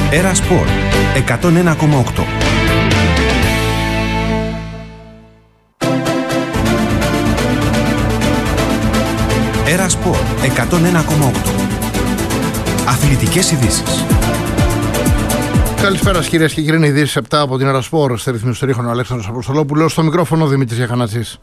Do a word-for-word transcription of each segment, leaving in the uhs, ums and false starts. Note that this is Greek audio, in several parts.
Έρα Σπορ εκατόν ένα κόμμα οκτώ. Έρα Σπορ εκατόν ένα κόμμα οκτώ. Αθλητικές ειδήσεις. Καλησπέρα κυρίες και κύριοι, ειδήσεις επτά από την Έρα Σπορ. Στη ρυθμίση του ρίχνω ο Αλέξανδρος Αποστολόπουλος, στο μικρόφωνο Δημήτρης Γιακανάτσης.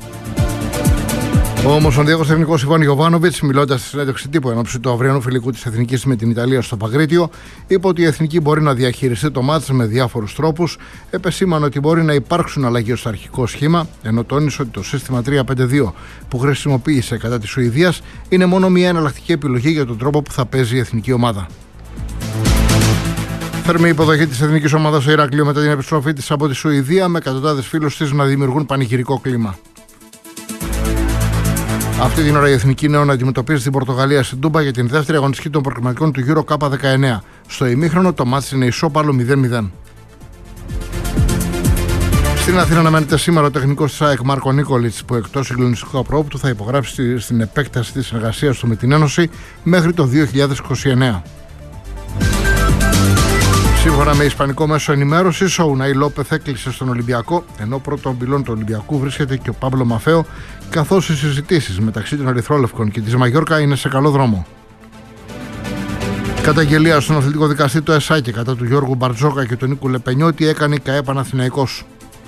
Ο Ομοσπονδιακός Τεχνικός Ιβάν Γιοβάνοβιτς, μιλώντας στη συνέντευξη τύπου εν ώψη του αυριανού φιλικού της Εθνικής με την Ιταλία στο Παγκρίτιο, είπε ότι η Εθνική μπορεί να διαχειριστεί το μάτς με διάφορους τρόπους. Επεσήμανε ότι μπορεί να υπάρξουν αλλαγές στο αρχικό σχήμα, ενώ τόνισε ότι το σύστημα τρία πέντε δύο που χρησιμοποίησε κατά της Σουηδίας είναι μόνο μια εναλλακτική επιλογή για τον τρόπο που θα παίζει η εθνική ομάδα. Θερμή υποδοχή της εθνικής ομάδας στο Ηράκλειο μετά την επιστροφή της από τη Σουηδία, με εκατοντάδες φίλους της να δημιουργούν πανηγυρικό κλίμα. Αυτή την ώρα η Εθνική Νέων αντιμετωπίζει την Πορτογαλία στην Τούμπα για την δεύτερη αγωνιστική των προκριματικών του Euro Cup δεκαεννέα. Στο ημίχρονο το μάτς είναι ισόπαλο μηδέν μηδέν. Στην Αθήνα αναμένεται σήμερα ο τεχνικός της ΑΕΚ Μάρκο Νίκολιτς, που εκτός συγκλονιστικού απρόπτου θα υπογράψει στην επέκταση της συνεργασίας του με την Ένωση μέχρι το δύο χιλιάδες είκοσι εννέα. Σύμφωνα με ισπανικό μέσο ενημέρωσης, ο Ουνάι Λόπεθ έκλεισε στον Ολυμπιακό, ενώ πρώτον πυλών του Ολυμπιακού βρίσκεται και ο Πάμπλο Μαφέο, καθώς οι συζητήσεις μεταξύ των Ερυθρόλευκων και της Μαγιόρκα είναι σε καλό δρόμο. Καταγγελία στον αθλητικό δικαστή του ΕΣΑΚΕ κατά του Γιώργου Μπαρτζόκα και του Νίκου Λεπενιώτη έκανε η ΚΑΕ Παναθηναϊκός.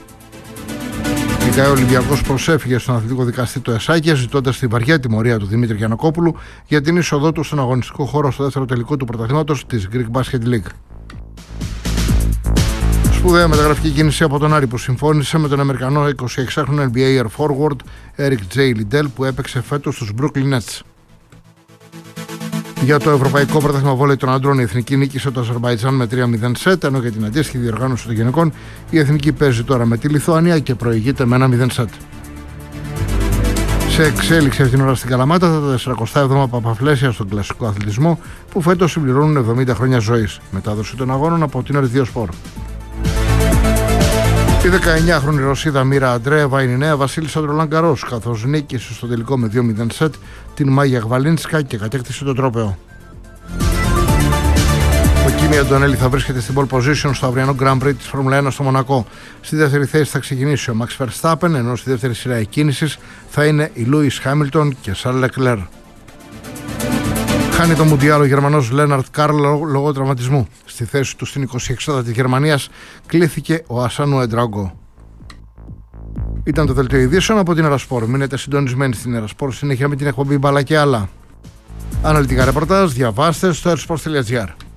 Η ΚΑΕ Ολυμπιακός προσέφυγε στον αθλητικό δικαστή του ΕΣΑΚΕ, ζητώντας τη βαριά τιμωρία του Δημήτρη Γιαννακόπουλου για την είσοδό του στον αγωνιστικό χώρο στο δεύτερο τελικό του πρωταθλήματος της Greek Basket League. Σπουδαία μεταγραφική κίνηση από τον Άρη, που συμφώνησε με τον Αμερικανό εικοσιεξάχρονο N B A Air Forward Eric J. Liddell, που έπαιξε φέτος στους Brooklyn Nets. Για το Ευρωπαϊκό Πρωτάθλημα Βόλεϊ των Αντρών, η Εθνική νίκησε το Αζερμπαϊτζάν με τρία μηδέν σετ, ενώ για την αντίστοιχη διοργάνωση των γυναικών η Εθνική παίζει τώρα με τη Λιθουανία και προηγείται με ένα μηδέν σετ. Σε εξέλιξη αυτήν την ώρα στην Καλαμάτα τα σαράντα έβδομα Παπαφλέσια στον κλασικό αθλητισμό, που φέτος συμπληρώνουν εβδομήντα χρόνια ζωής. Μετάδοση των αγώνων από την Ορυδίο Σπορ. Η δεκαεννιάχρονη Ρωσίδα Μίρα Αντρέεβα είναι η νέα βασίλισσα του Ρολάν Γκαρός, καθώς νίκησε στο τελικό με δύο μηδέν σετ την Μάγια Γβαλίνσκα και κατέκτησε το τρόπαιο. Ο Κίμι Αντωνέλη θα βρίσκεται στην pole position στο αυριανό Grand Prix της Φόρμουλα ένα στο Μονακό. Στη δεύτερη θέση θα ξεκινήσει ο Max Verstappen, ενώ στη δεύτερη σειρά εκκίνησης θα είναι οι Lewis Hamilton και Charles Leclerc. Χάνει το Μουντιάλ ο Γερμανός Λέναρτ Καρλ λόγω τραυματισμού. Στη θέση του στην εικοστή εξάδα της Γερμανίας κλήθηκε ο Ασάνου Εντράγκο. Ήταν το δελτίο ειδήσεων από την Έρα Σπορ. Μείνετε συντονισμένοι στην Έρα Σπορ, συνέχεια με την εκπομπή Μπάλα και άλλα. Αναλυτικά ρεπορτάζ διαβάστε στο airsports τελεία gr.